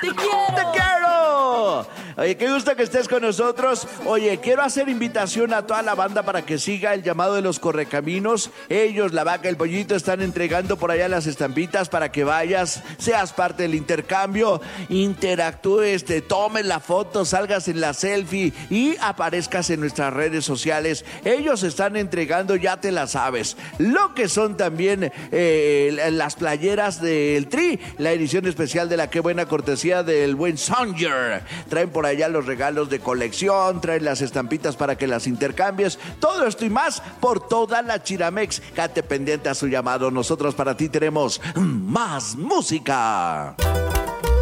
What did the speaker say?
¡Te quiero! ¡Te quiero! Oye, qué gusto que estés con nosotros. Oye, quiero hacer invitación a toda la banda para que siga el llamado de los Correcaminos. Ellos, la Vaca, el Pollito, están entregando por allá las estampitas para que vayas, seas parte del intercambio, interactúes, te tomes la foto, salgas en la selfie y aparezcas en nuestras redes sociales. Ellos están entregando, ya te la sabes, lo que son también las playeras del Tri, la edición especial de la Qué Buena, cortesía del buen Songer. Traen por allá los regalos de colección, traen las estampitas para que las intercambies. Todo esto y más por toda la Chiramex. Quédate pendiente a su llamado. Nosotros para ti tenemos más música.